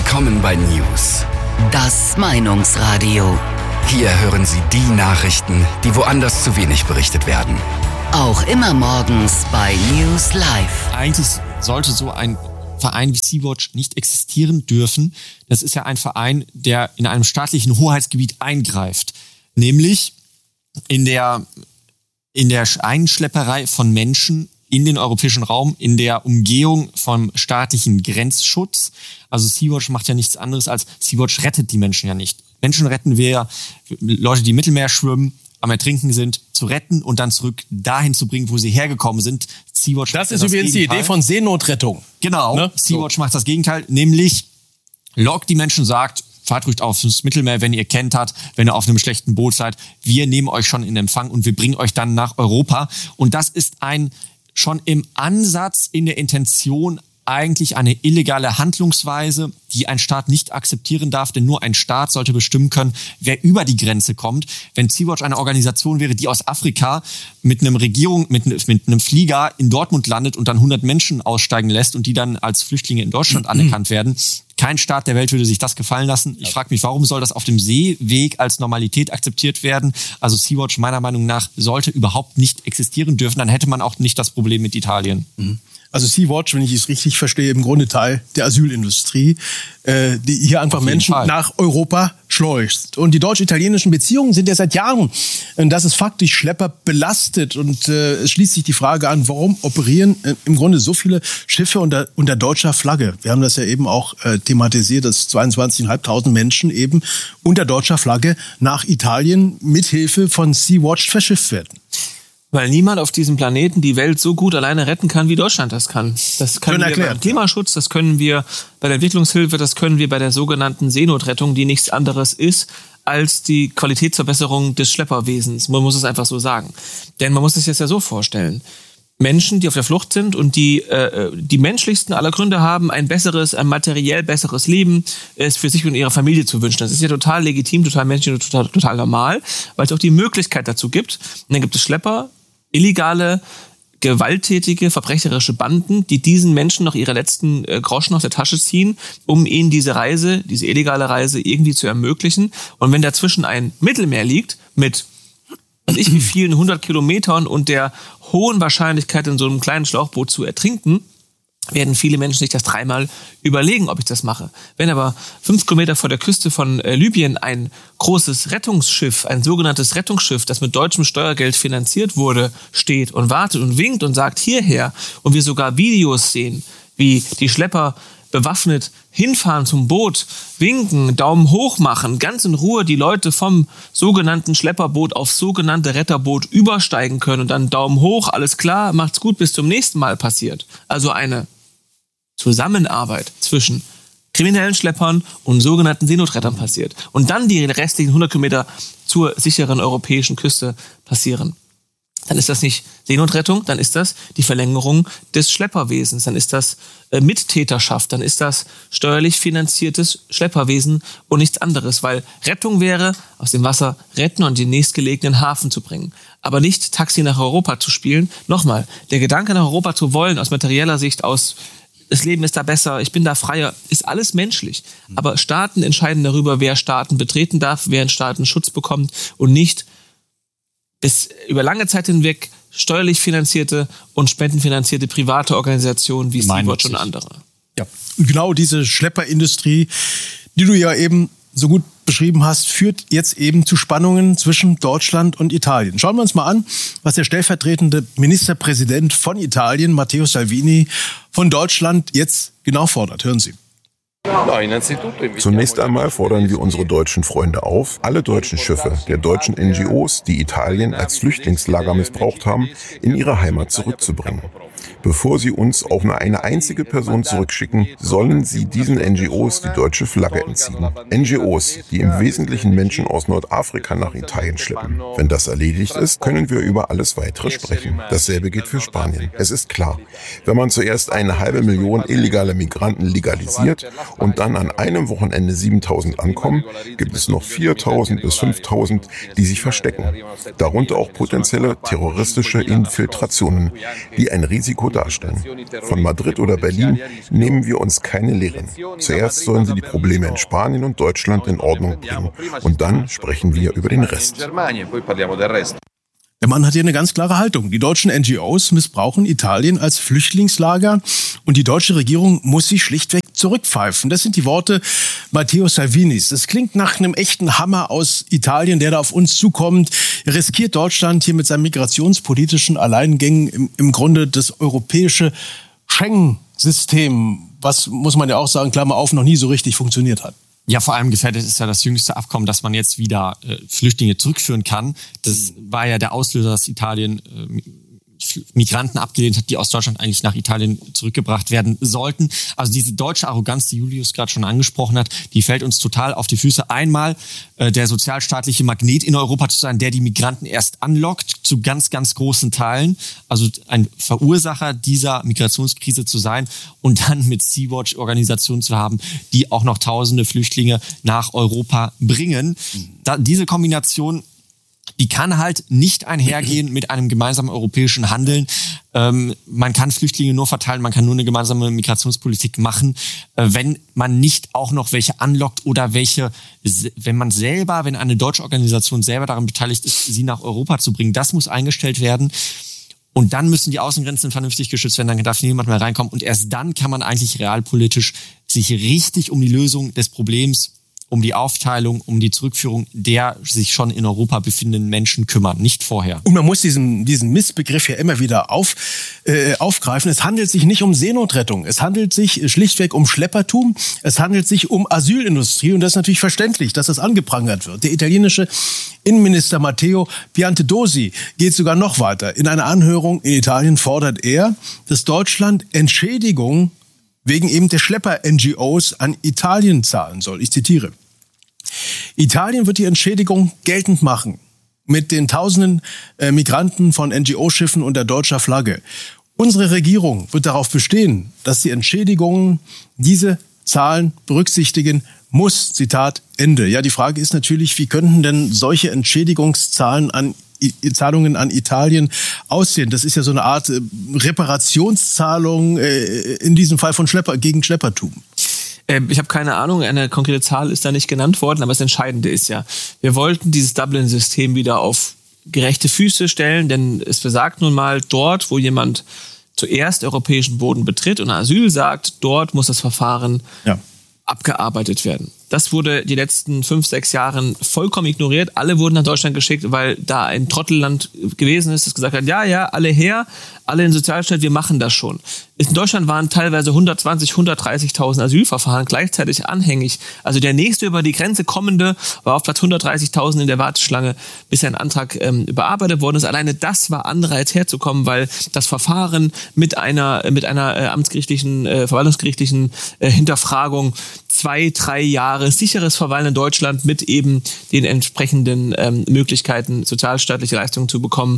Willkommen bei News. Das Meinungsradio. Hier hören Sie die Nachrichten, die woanders zu wenig berichtet werden. Auch immer morgens bei News Live. Eigentlich sollte so ein Verein wie Sea-Watch nicht existieren dürfen. Das ist ja ein Verein, der in einem staatlichen Hoheitsgebiet eingreift. Nämlich in der Einschlepperei von Menschen in den europäischen Raum, in der Umgehung vom staatlichen Grenzschutz. Also Sea-Watch macht ja nichts anderes als, Sea-Watch rettet die Menschen ja nicht. Menschen retten wir, Leute, die im Mittelmeer schwimmen, am Ertrinken sind, zu retten und dann zurück dahin zu bringen, wo sie hergekommen sind. Sea-Watch das ist übrigens die Idee von Seenotrettung. Genau, ne? Sea-Watch macht das Gegenteil, nämlich lockt die Menschen, sagt, fahrt ruhig aufs Mittelmeer, wenn ihr kentert, wenn ihr auf einem schlechten Boot seid. Wir nehmen euch schon in Empfang und wir bringen euch dann nach Europa. Und das ist schon im Ansatz, in der Intention eigentlich eine illegale Handlungsweise, die ein Staat nicht akzeptieren darf, denn nur ein Staat sollte bestimmen können, wer über die Grenze kommt. Wenn Sea-Watch eine Organisation wäre, die aus Afrika mit einem Flieger in Dortmund landet und dann 100 Menschen aussteigen lässt und die dann als Flüchtlinge in Deutschland anerkannt werden, kein Staat der Welt würde sich das gefallen lassen. Ich frage mich, warum soll das auf dem Seeweg als Normalität akzeptiert werden? Also Sea-Watch meiner Meinung nach sollte überhaupt nicht existieren dürfen. Dann hätte man auch nicht das Problem mit Italien. Also Sea-Watch, wenn ich es richtig verstehe, im Grunde Teil der Asylindustrie, die hier einfach Menschen nach Europa schleust. Und die deutsch-italienischen Beziehungen sind ja seit Jahren, das ist faktisch Schlepper belastet. Und es schließt sich die Frage an, warum operieren im Grunde so viele Schiffe unter deutscher Flagge? Wir haben das ja eben auch thematisiert, dass 22.500 Menschen eben unter deutscher Flagge nach Italien mithilfe von Sea-Watch verschifft werden. Weil niemand auf diesem Planeten die Welt so gut alleine retten kann, wie Deutschland das kann. Das können wir beim Klimaschutz, das können wir bei der Entwicklungshilfe, das können wir bei der sogenannten Seenotrettung, die nichts anderes ist als die Qualitätsverbesserung des Schlepperwesens. Man muss es einfach so sagen. Denn man muss es jetzt ja so vorstellen. Menschen, die auf der Flucht sind und die menschlichsten aller Gründe haben, ein materiell besseres Leben, es für sich und ihre Familie zu wünschen. Das ist ja total legitim, total menschlich und total normal, weil es auch die Möglichkeit dazu gibt. Und dann gibt es Schlepper, illegale, gewalttätige, verbrecherische Banden, die diesen Menschen noch ihre letzten Groschen aus der Tasche ziehen, um ihnen diese illegale Reise irgendwie zu ermöglichen. Und wenn dazwischen ein Mittelmeer liegt mit wie vielen 100 Kilometern und der hohen Wahrscheinlichkeit, in so einem kleinen Schlauchboot zu ertrinken, werden viele Menschen sich das dreimal überlegen, ob ich das mache. Wenn aber 5 Kilometer vor der Küste von Libyen ein großes Rettungsschiff, ein sogenanntes Rettungsschiff, das mit deutschem Steuergeld finanziert wurde, steht und wartet und winkt und sagt hierher, und wir sogar Videos sehen, wie die Schlepper bewaffnet hinfahren zum Boot, winken, Daumen hoch machen, ganz in Ruhe die Leute vom sogenannten Schlepperboot aufs sogenannte Retterboot übersteigen können und dann Daumen hoch, alles klar, macht's gut, bis zum nächsten Mal passiert. Also eine Zusammenarbeit zwischen kriminellen Schleppern und sogenannten Seenotrettern passiert. Und dann die restlichen 100 Kilometer zur sicheren europäischen Küste passieren. Dann ist das nicht Seenotrettung, dann ist das die Verlängerung des Schlepperwesens, dann ist das Mittäterschaft, dann ist das steuerlich finanziertes Schlepperwesen und nichts anderes, weil Rettung wäre, aus dem Wasser retten und in den nächstgelegenen Hafen zu bringen. Aber nicht Taxi nach Europa zu spielen. Nochmal, der Gedanke nach Europa zu wollen, aus materieller Sicht, das Leben ist da besser, ich bin da freier, ist alles menschlich. Aber Staaten entscheiden darüber, wer Staaten betreten darf, wer in Staaten Schutz bekommt und nicht bis über lange Zeit hinweg steuerlich finanzierte und spendenfinanzierte private Organisationen wie Sea-Watch und andere. Ja, genau diese Schlepperindustrie, die du ja eben so gut beschrieben hast, führt jetzt eben zu Spannungen zwischen Deutschland und Italien. Schauen wir uns mal an, was der stellvertretende Ministerpräsident von Italien, Matteo Salvini, von Deutschland jetzt genau fordert. Hören Sie. Zunächst einmal fordern wir unsere deutschen Freunde auf, alle deutschen Schiffe der deutschen NGOs, die Italien als Flüchtlingslager missbraucht haben, in ihre Heimat zurückzubringen. Bevor sie uns auch nur eine einzige Person zurückschicken, sollen sie diesen NGOs die deutsche Flagge entziehen. NGOs, die im Wesentlichen Menschen aus Nordafrika nach Italien schleppen. Wenn das erledigt ist, können wir über alles Weitere sprechen. Dasselbe gilt für Spanien. Es ist klar, wenn man zuerst 500.000 illegale Migranten legalisiert und dann an einem Wochenende 7.000 ankommen, gibt es noch 4.000 bis 5.000, die sich verstecken. Darunter auch potenzielle terroristische Infiltrationen, die ein Risiko Risiko darstellen. Von Madrid oder Berlin nehmen wir uns keine Lehren. Zuerst sollen sie die Probleme in Spanien und Deutschland in Ordnung bringen. Und dann sprechen wir über den Rest. Der Mann hat hier eine ganz klare Haltung. Die deutschen NGOs missbrauchen Italien als Flüchtlingslager und die deutsche Regierung muss sich schlichtweg zurückpfeifen. Das sind die Worte Matteo Salvinis. Das klingt nach einem echten Hammer aus Italien, der da auf uns zukommt. Riskiert Deutschland hier mit seinen migrationspolitischen Alleingängen im Grunde das europäische Schengen-System, was, muss man ja auch sagen, Klammer auf, noch nie so richtig funktioniert hat. Ja, vor allem gefährdet ist ja das jüngste Abkommen, dass man jetzt wieder Flüchtlinge zurückführen kann. Das war ja der Auslöser, dass Italien Migranten abgelehnt hat, die aus Deutschland eigentlich nach Italien zurückgebracht werden sollten. Also diese deutsche Arroganz, die Julius gerade schon angesprochen hat, die fällt uns total auf die Füße. Einmal der sozialstaatliche Magnet in Europa zu sein, der die Migranten erst anlockt, zu ganz, ganz großen Teilen. Also ein Verursacher dieser Migrationskrise zu sein und dann mit Sea-Watch Organisationen zu haben, die auch noch tausende Flüchtlinge nach Europa bringen. Diese Kombination, die kann halt nicht einhergehen mit einem gemeinsamen europäischen Handeln. Man kann Flüchtlinge nur verteilen, man kann nur eine gemeinsame Migrationspolitik machen, wenn man nicht auch noch welche anlockt oder wenn eine deutsche Organisation selber daran beteiligt ist, sie nach Europa zu bringen. Das muss eingestellt werden. Und dann müssen die Außengrenzen vernünftig geschützt werden, dann darf niemand mehr reinkommen. Und erst dann kann man eigentlich realpolitisch sich richtig um die Lösung des Problems, um die Aufteilung, um die Zurückführung der sich schon in Europa befindenden Menschen kümmern, nicht vorher. Und man muss diesen Missbegriff ja immer wieder aufgreifen. Es handelt sich nicht um Seenotrettung. Es handelt sich schlichtweg um Schleppertum. Es handelt sich um Asylindustrie. Und das ist natürlich verständlich, dass das angeprangert wird. Der italienische Innenminister Matteo Piantedosi geht sogar noch weiter. In einer Anhörung in Italien fordert er, dass Deutschland Entschädigung wegen eben der Schlepper-NGOs an Italien zahlen soll. Ich zitiere. Italien wird die Entschädigung geltend machen mit den tausenden Migranten von NGO-Schiffen unter deutscher Flagge. Unsere Regierung wird darauf bestehen, dass die Entschädigungen diese Zahlen berücksichtigen muss. Zitat Ende. Ja, die Frage ist natürlich, wie könnten denn solche Entschädigungszahlungen an Italien aussehen? Das ist ja so eine Art Reparationszahlung in diesem Fall gegen Schleppertum. Ich habe keine Ahnung, eine konkrete Zahl ist da nicht genannt worden, aber das Entscheidende ist ja, wir wollten dieses Dublin-System wieder auf gerechte Füße stellen, denn es besagt nun mal, dort, wo jemand zuerst europäischen Boden betritt und Asyl sagt, dort muss das Verfahren abgearbeitet werden. Das wurde die letzten 5-6 Jahren vollkommen ignoriert. Alle wurden nach Deutschland geschickt, weil da ein Trottelland gewesen ist, das gesagt hat, ja, alle her, alle in den Sozialstaat, wir machen das schon. In Deutschland waren teilweise 120.000, 130.000 Asylverfahren gleichzeitig anhängig. Also der nächste über die Grenze kommende war auf Platz 130.000 in der Warteschlange, bis ein Antrag bearbeitet worden ist. Alleine das war Anreiz herzukommen, weil das Verfahren mit einer amtsgerichtlichen, verwaltungsgerichtlichen Hinterfragung 2-3 Jahre sicheres Verweilen in Deutschland mit eben den entsprechenden Möglichkeiten, sozialstaatliche Leistungen zu bekommen,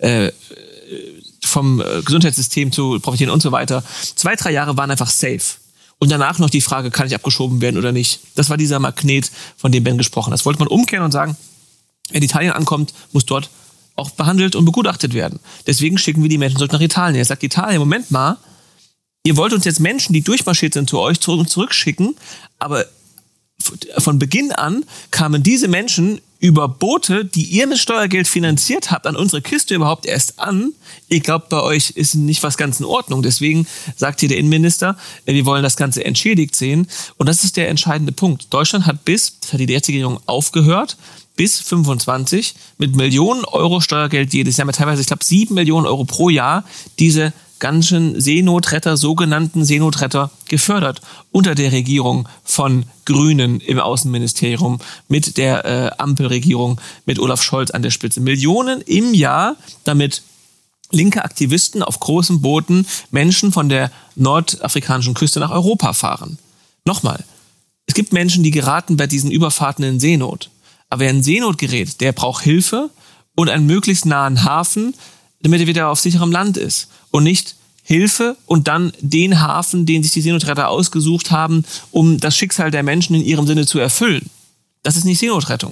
vom Gesundheitssystem zu profitieren und so weiter. 2-3 Jahre waren einfach safe. Und danach noch die Frage, kann ich abgeschoben werden oder nicht? Das war dieser Magnet, von dem Ben gesprochen hat. Das wollte man umkehren und sagen, wenn Italien ankommt, muss dort auch behandelt und begutachtet werden. Deswegen schicken wir die Menschen zurück nach Italien. Er sagt, Italien, Moment mal, ihr wollt uns jetzt Menschen, die durchmarschiert sind, zu euch zurückschicken, aber von Beginn an kamen diese Menschen über Boote, die ihr mit Steuergeld finanziert habt, an unsere Kiste überhaupt erst an. Ihr glaubt, bei euch ist nicht was ganz in Ordnung. Deswegen sagt hier der Innenminister, wir wollen das Ganze entschädigt sehen. Und das ist der entscheidende Punkt. Deutschland hat das hat die jetzige Regierung aufgehört, bis 25 mit Millionen Euro Steuergeld jedes Jahr, mit teilweise, ich glaube, 7 Millionen Euro pro Jahr, diese ganzen Seenotretter, sogenannten Seenotretter gefördert unter der Regierung von Grünen im Außenministerium, mit der Ampelregierung, mit Olaf Scholz an der Spitze. Millionen im Jahr, damit linke Aktivisten auf großen Booten Menschen von der nordafrikanischen Küste nach Europa fahren. Nochmal, es gibt Menschen, die geraten bei diesen Überfahrten in Seenot. Aber wer in Seenot gerät, der braucht Hilfe und einen möglichst nahen Hafen, damit er wieder auf sicherem Land ist. Und nicht Hilfe und dann den Hafen, den sich die Seenotretter ausgesucht haben, um das Schicksal der Menschen in ihrem Sinne zu erfüllen. Das ist nicht Seenotrettung.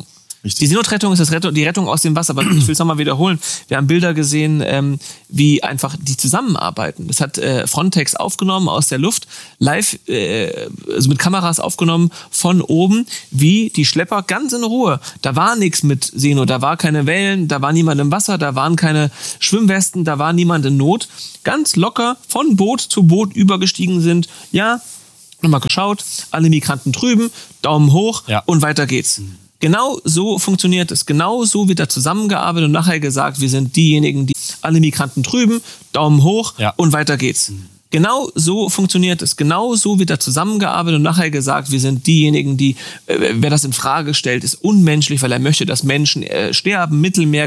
Richtig. Die Seenotrettung ist die Rettung aus dem Wasser, aber ich will es nochmal wiederholen. Wir haben Bilder gesehen, wie einfach die zusammenarbeiten. Das hat Frontex aufgenommen aus der Luft, live, also mit Kameras aufgenommen von oben, wie die Schlepper ganz in Ruhe. Da war nichts mit Seenot, da war keine Wellen, da war niemand im Wasser, da waren keine Schwimmwesten, da war niemand in Not. Ganz locker von Boot zu Boot übergestiegen sind. Ja, nochmal geschaut, alle Migranten drüben, Daumen hoch und weiter geht's. Genau so funktioniert es. Genau so wird da zusammengearbeitet und nachher gesagt, wir sind diejenigen, die alle Migranten drüben, Daumen hoch und weiter geht's. Genau so funktioniert es. Genau so wird da zusammengearbeitet und nachher gesagt, wir sind diejenigen, die, wer das in Frage stellt, ist unmenschlich, weil er möchte, dass Menschen sterben, Mittelmeer